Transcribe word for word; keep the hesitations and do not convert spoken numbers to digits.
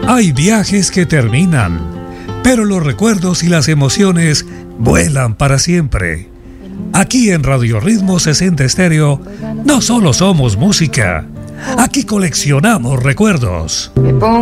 Hay viajes que terminan, pero los recuerdos y las emociones vuelan para siempre. Aquí en Radio Ritmo sesenta Estéreo no solo somos música, aquí coleccionamos recuerdos.